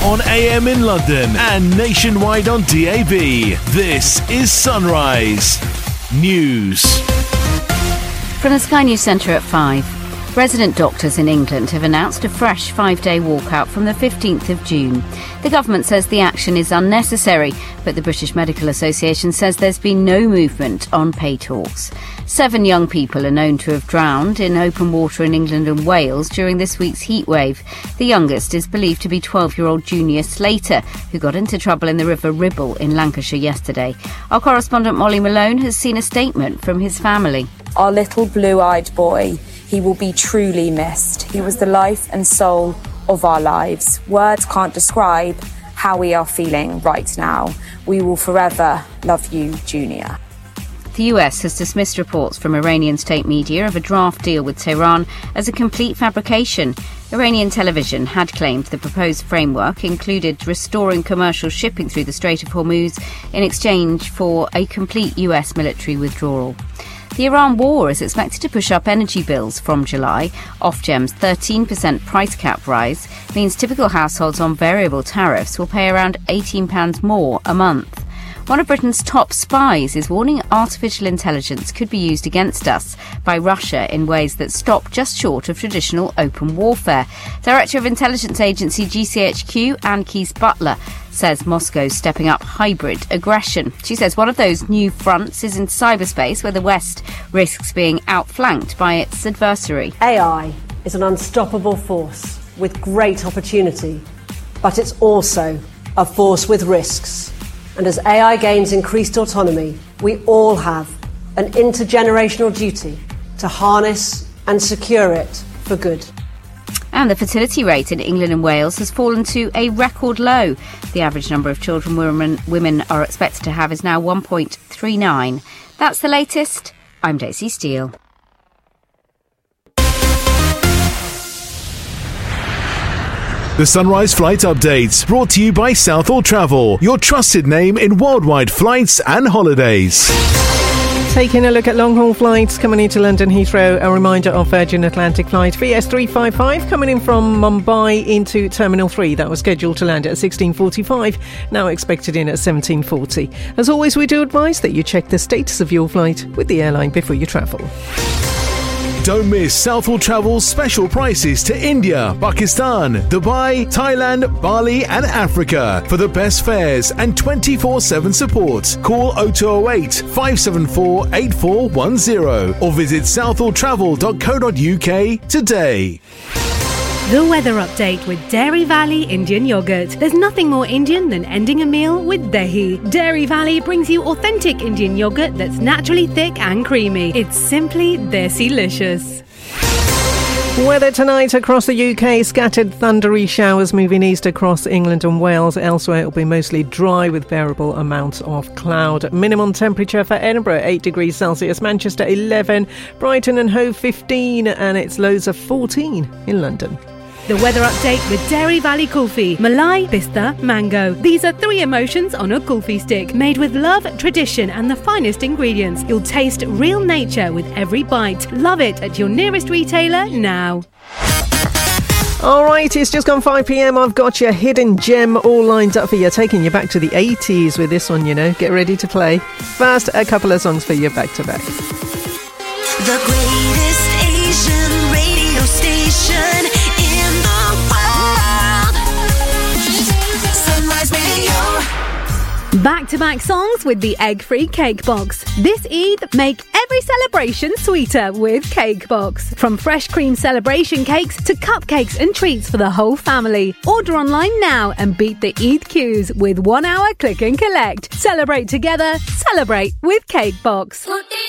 on AM in London and nationwide on DAB. This is Sunrise News. From the Sky News Centre at 5. Resident doctors in England have announced a fresh 5-day walkout from the 15th of June. The government says the action is unnecessary, but the British Medical Association says there's been no movement on pay talks. 7 young people are known to have drowned in open water in England and Wales during this week's heatwave. The youngest is believed to be 12-year-old Junior Slater, who got into trouble in the River Ribble in Lancashire yesterday. Our correspondent Molly Malone has seen a statement from his family. Our little blue-eyed boy, he will be truly missed. He was the life and soul of our lives. Words can't describe how we are feeling right now. We will forever love you, Junior. The US has dismissed reports from Iranian state media of a draft deal with Tehran as a complete fabrication. Iranian television had claimed the proposed framework included restoring commercial shipping through the Strait of Hormuz in exchange for a complete US military withdrawal. The Iran war is expected to push up energy bills from July. Ofgem's 13% price cap rise means typical households on variable tariffs will pay around £18 more a month. One of Britain's top spies is warning artificial intelligence could be used against us by Russia in ways that stop just short of traditional open warfare. Director of Intelligence Agency GCHQ, Anne Keyes-Butler, says Moscow's stepping up hybrid aggression. She says one of those new fronts is in cyberspace, where the West risks being outflanked by its adversary. AI is an unstoppable force with great opportunity, but it's also a force with risks. And as AI gains increased autonomy, we all have an intergenerational duty to harness and secure it for good. And the fertility rate in England and Wales has fallen to a record low. The average number of children women are expected to have is now 1.39. That's the latest. I'm Daisy Steele. The Sunrise Flight Updates, brought to you by Southall Travel, your trusted name in worldwide flights and holidays. Taking a look at long-haul flights coming into London Heathrow, a reminder of Virgin Atlantic flight VS355 coming in from Mumbai into Terminal 3. That was scheduled to land at 16:45, now expected in at 17:40. As always, we do advise that you check the status of your flight with the airline before you travel. Don't miss Southall Travel's special prices to India, Pakistan, Dubai, Thailand, Bali and Africa. For the best fares and 24/7 support, call 0208 574 8410 or visit southalltravel.co.uk today. The weather update with Dairy Valley Indian Yogurt. There's nothing more Indian than ending a meal with dahi. Dairy Valley brings you authentic Indian yogurt that's naturally thick and creamy. It's simply desi-licious. Weather tonight across the UK, scattered thundery showers moving east across England and Wales. Elsewhere it'll be mostly dry with bearable amounts of cloud. Minimum temperature for Edinburgh 8 degrees Celsius, Manchester 11, Brighton and Hove 15 and it's lows of 14 in London. The weather update with Dairy Valley Kulfi. Malai, Pista, Mango. These are 3 emotions on a kulfi stick, made with love, tradition and the finest ingredients. You'll taste real nature with every bite. Love it at your nearest retailer now. All right, it's just gone 5 p.m. I've got your hidden gem all lined up for you, taking you back to the 80s with this one, you know. Get ready to play. First, a couple of songs for you back to back. The greatest Asian radio station in the world. Sunrise Radio. Back-to-back songs with the egg-free Cake Box. This Eid, make every celebration sweeter with Cake Box. From fresh cream celebration cakes to cupcakes and treats for the whole family. Order online now and beat the Eid queues with 1 hour click and collect. Celebrate together, celebrate with Cake Box.